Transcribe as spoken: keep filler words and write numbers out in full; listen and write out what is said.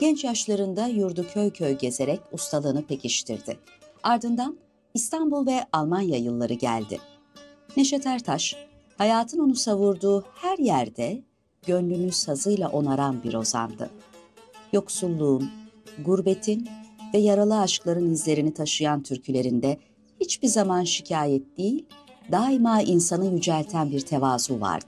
Genç yaşlarında yurdu köy köy gezerek ustalığını pekiştirdi. Ardından İstanbul ve Almanya yılları geldi. Neşet Ertaş, hayatın onu savurduğu her yerde gönlünü sazıyla onaran bir ozandı. Yoksulluğun, gurbetin ve yaralı aşkların izlerini taşıyan türkülerinde hiçbir zaman şikayet değil, daima insanı yücelten bir tevazu vardı.